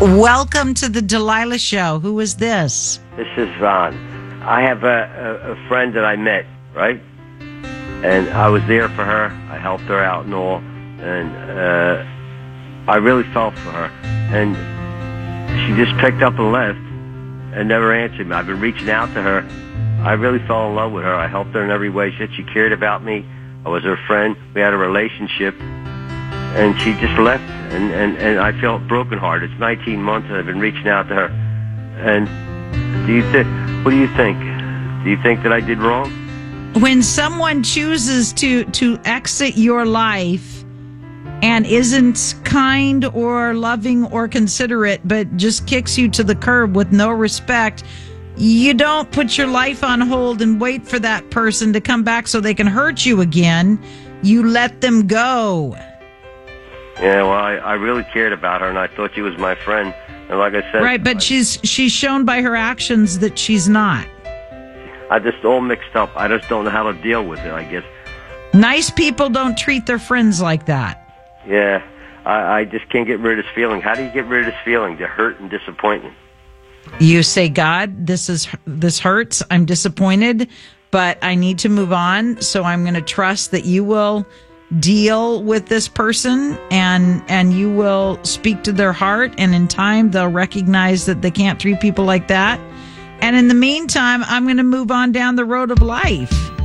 Welcome to the Delilah Show. Who is this? This is Ron. I have a friend that I met, right? And I was there for her. I helped her out and all. And I really felt for her. And she just picked up and left and never answered me. I've been reaching out to her. I really fell in love with her. I helped her in every way. She said she cared about me. I was her friend. We had a relationship. And she just left. And I felt brokenhearted. It's 19 months and I've been reaching out to her. And what do you think? Do you think that I did wrong? When someone chooses to exit your life and isn't kind or loving or considerate, but just kicks you to the curb with no respect, you don't put your life on hold and wait for that person to come back so they can hurt you again. You let them go. Yeah, well, I really cared about her, and I thought she was my friend. And like I said... Right, but she's shown by her actions that she's not. I just all mixed up. I just don't know how to deal with it, I guess. Nice people don't treat their friends like that. Yeah, I just can't get rid of this feeling. How do you get rid of this feeling? The hurt and disappointment. You say, God, this hurts. I'm disappointed, but I need to move on. So I'm going to trust that you will deal with this person and you will speak to their heart. And in time, they'll recognize that they can't treat people like that. And in the meantime, I'm going to move on down the road of life.